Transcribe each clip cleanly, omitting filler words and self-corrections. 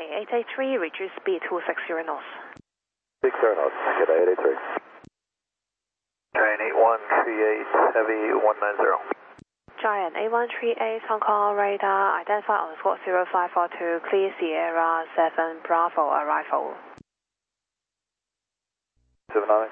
883, reduce speed 260 knots. 60 knots, good day, 883. Train 8138, heavy 190. Giant 8138, Hong Kong radar, identify on squawk 0542, clear Sierra 7 Bravo arrival. 79.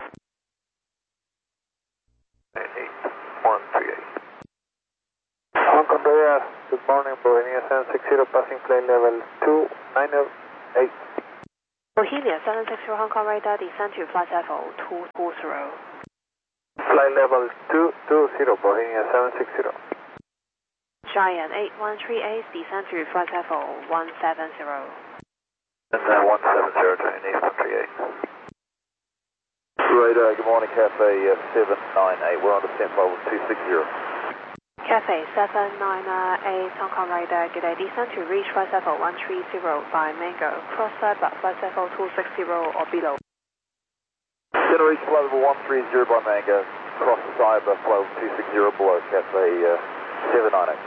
8138. Hong Kong radar, good morning, Bohemia 760, passing flight level 298. Bohemia 760, Hong Kong radar, descend to flight level 220. Flight level 220, Bohemia 760. Giant 8138, descend to flight level 170. And 170, train 8138. Radar, good morning, Cafe 798, we're on descent level 260. Cafe 798, Hong Kong radar, good day, descend to reach flight level 130 by Mango, cross side by flight level 260 or below. Gonna reach flight level 130 by Mango, cross the side by flight level 260 below, Cafe 798.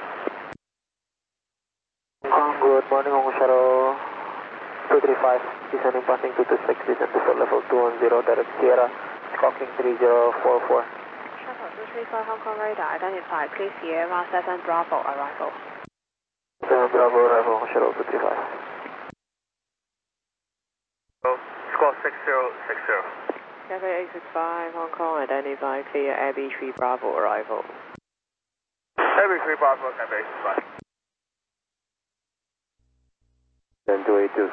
Good morning, Hong Kong Shuttle 235, descending passing 226, descend to flight level 210, direct Sierra, squawking 3044. Shuttle 235, Hong Kong radar, identify clear Sierra 7 Bravo arrival. 7 Bravo arrival, Hong Kong Shuttle 235. Squawk 6060. Cafe 865, Hong Kong, identify clear Abbey 3 Bravo arrival. Heavy 3 Bravo, Cafe 865. 282.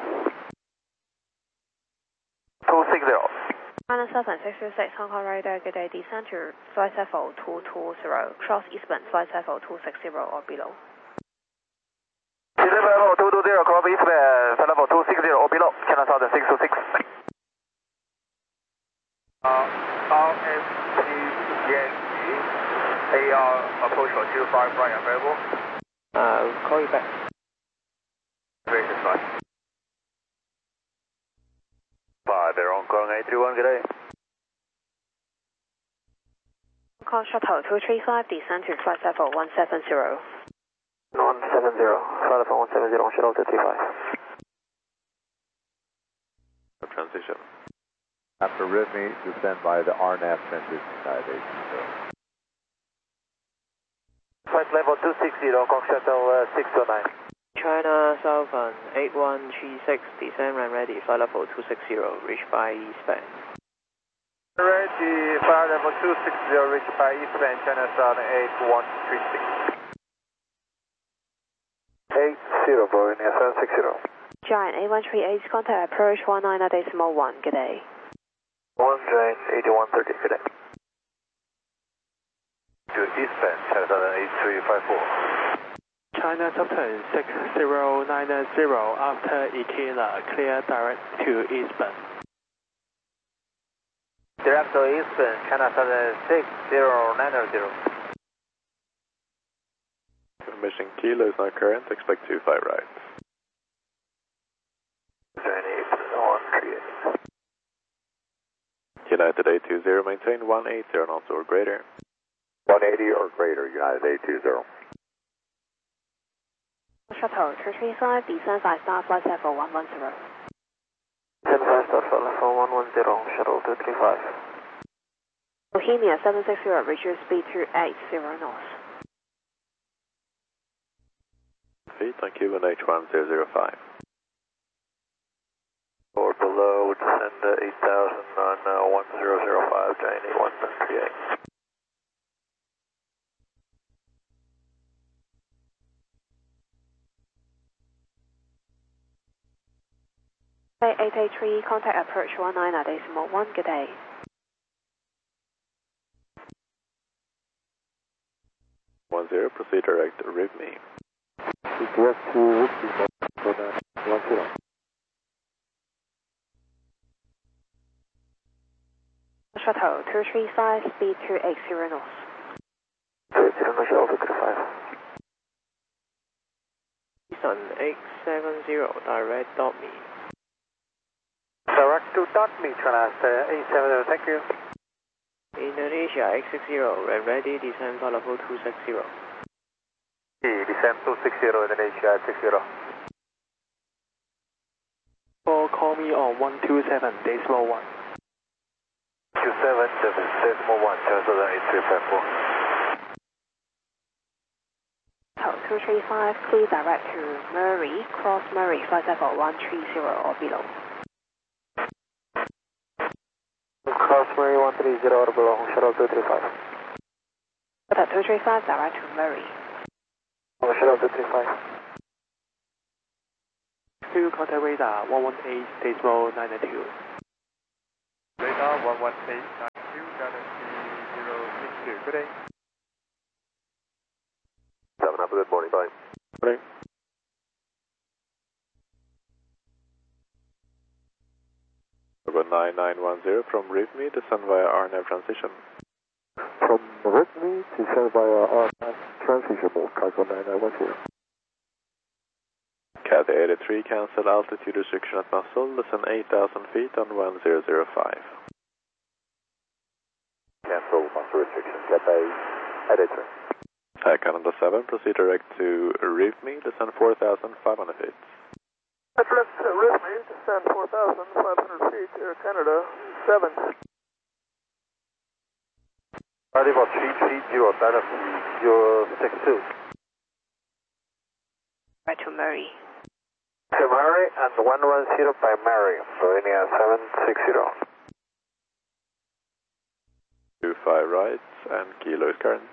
260. China 7626, Hong Kong radar, good day, descend to flight level 220, cross eastbound flight level 260 or below. Descend level 220, cross eastbound, flight level 260 or below, China 7626. RFT Yankee, AR approach for 25 right available. Call you back. Very good, fine. 5 Air Hong Kong 831, good day. Hong Kong Shuttle 235, descend to flight level 170. 170, flight level 170, Shuttle 235. Transition. After RIVME, descend by the RNAV transition side 820. Flight level 260, Hong Kong Shuttle 609. China Southern 8136, descend and ready, flight level 260, reach by eastbound. Ready, flight level 260, reach by eastbound, China Southern 8136. 80, Bohemia 760. Giant 8138, contact approach 19.1, good day. 1 Giant 8130, good day. To eastbound, China Southern 8354. China Southern 6090, after Ikela, clear direct to eastbound. Direct to eastbound, China Southern 6090. Mission Kilo is not current, expect 25 right. Train 8138. United 820, maintain 180 knots or greater. 180 or greater, United 820. Shuttle 235, descend by star flight level 110. Descend by star flight level 110, Shuttle 235. Bohemia 760, reduce speed to 80 knots. Feet, thank you, and H1005. Or below, descend 8000 on 1005, train 8138. 883, contact approach 19.1, good day. Proceed direct to RIVME. Direct to RIVME, 10. Shuttle 235, speed to 80 knots. 80 knots, Shuttle 235. Sun 870, direct dot me. Direct to .me, China 870, thank you. Indonesia 860, ready, descend flight level 260. Descend 260, Indonesia 860. call me on 127.1. 277.1, cancel the 8354. Hotel 235, please direct to Murray, cross Murray, flight level 130 or below. Cross Murray 130 or below, shuttle 235. Hotel 235, direct to Murray. Shuttle 235. Two contact radar 118.92. Radar 118.92, Galaxy 062. Good day. 7 up, good morning, bye. Good day. Over 9910 from RIVME, descend via RNAV transition. From RIVME, descend via RNAV transition mode, cargo 9910. Cathay 83, cancel altitude restriction at Muscle, listen 8,000 feet on 1005. Cancel muscle restriction, Cathay 83. Hi, Canada 7, proceed direct to RIVME, descend 4,500 feet. Direct to RIVME, descend 4,500 feet, Air Canada 7. Arrival 330, Galaxy 062. Right to Murray. To Murray and 110 by Murray, Slovenia 760. 25 right and kilo is current.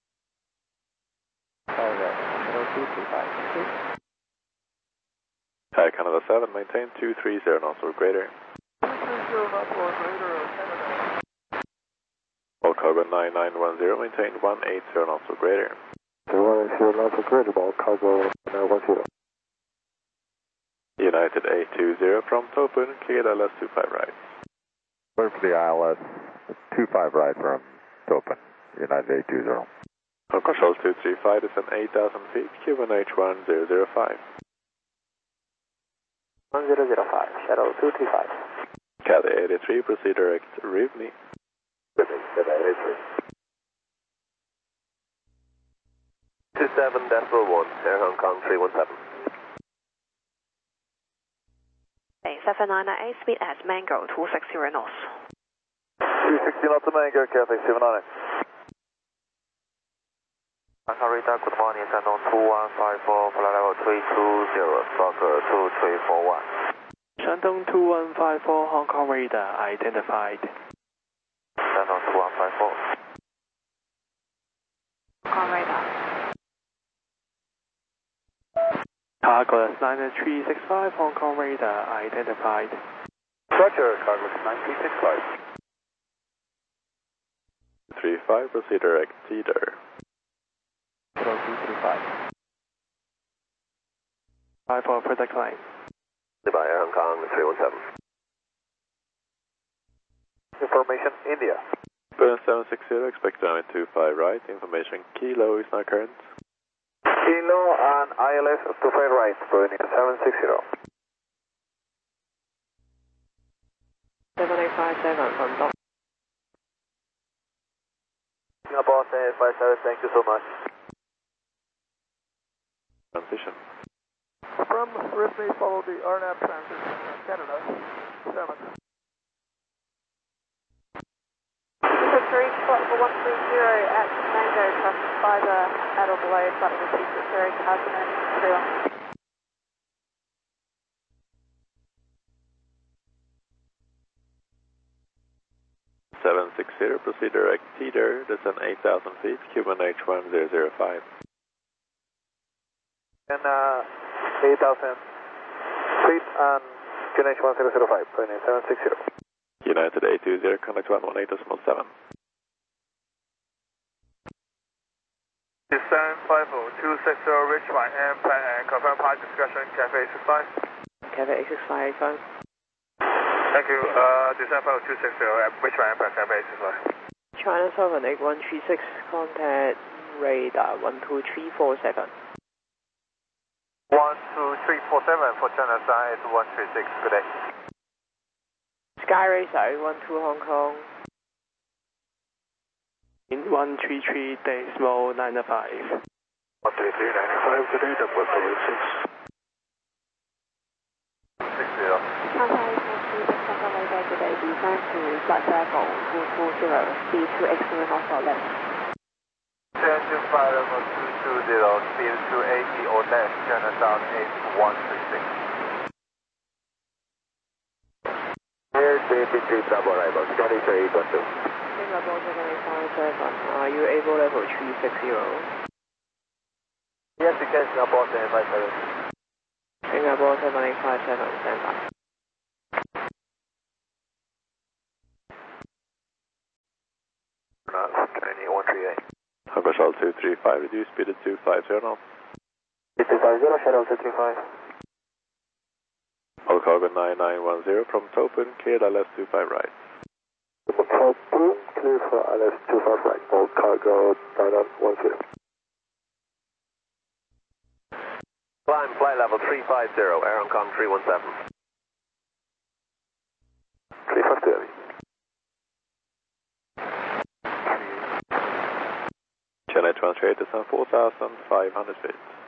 Hi, Canada 7, maintain 230 knots or greater. 230 knots or greater, Canada. All cargo 9910, maintain 180 knots or greater. 180 knots or greater, all cargo 910. United 820 from Topun, cleared ILS 25 right. Clear for the ILS 25 right from Topun, United 820. Control 235 is an 8,000 feet, QNH 1005. 1005, shuttle 235. Cathay 83, proceed direct RIVME. Cathay 83. 27.1, Air Hong Kong 317. 7998, speed at Mango 260 knots. 260 knots to Mango, Cathay 79. Hong Kong radar, good morning, Shandong 2154, flight level 320, stock 2341. Shandong 2154, Hong Kong radar identified. Shandong 2154. Hong Kong radar. Cargo 9365, Hong Kong radar identified. Roger, cargo 9365. 35, proceed direct Cedar. 235. 54 further climb. Goodbye, Air Hong Kong 317. Information, India. Burn 760, expect runway 25 right, information Kilo is now current. Kilo and ILS 25 right, Slovenia 760. 7857 from Dock. Singapore 7857, thank you so much. Transition. From RIVME, follow the RNAV transition, Canada 7. Victory, spot for 130 at Mango, traffic fiber at or below, flight level 260, Tasman, 31. 760, proceed direct Cedar, descend 8,000 feet, QNH 1005. And 8,000 feet and QNH 1005, Slovenia 760. United 820, contact 118.7. Descend 50260, reach my end plan and confirm pilot discussion, Cafe 65. Cathay 8658 Thank you, descend 50260, reach my end plan, Cafe 65. China 78136, contact radar 12347. 12347 for China side 136, good day. Sky Racer 12 Hong Kong. In 133.95. 133.95, good day, double 6. 60. descend to flight level 220, speed 280 knots or less. Descend to flight level 220, speed 280 or less, China South 8136. Here's the 53 Bravo arrival, Scotty 3812. Singapore 787, are you able level 360? Yes, you can, Singapore 757. Singapore 7857, stand by. Chinese 138. Hong Shell 235, reduce speed to 250 knots. 250, Shadow 235. All cargo 9910 from Topin, cleared LS 25 right. Topin, clear for LS 25 right. All cargo 9910. Climb flight level 350, air on com 317. 350. Chennai 28 descend 4,500 feet.